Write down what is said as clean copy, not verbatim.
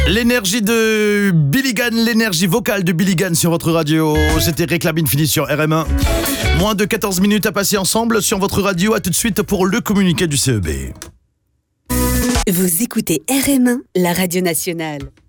L'énergie de Billy Gunn, l'énergie vocale de Billy Gunn sur votre radio. C'était Réclame Infinity sur RM1. Moins de 14 minutes à passer ensemble sur votre radio. À tout de suite pour le communiqué du CEB. Vous écoutez RM1, la radio nationale.